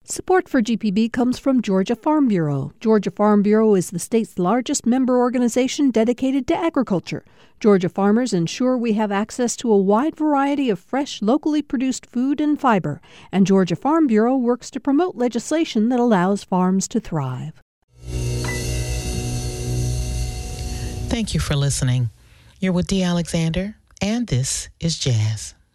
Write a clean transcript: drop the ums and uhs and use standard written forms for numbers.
Support for GPB comes from Georgia Farm Bureau. Georgia Farm Bureau is the state's largest member organization dedicated to agriculture. Georgia farmers ensure we have access to a wide variety of fresh, locally produced food and fiber. And Georgia Farm Bureau works to promote legislation that allows farms to thrive. Thank you for listening. You're with Dee Alexander, and this is Jazz.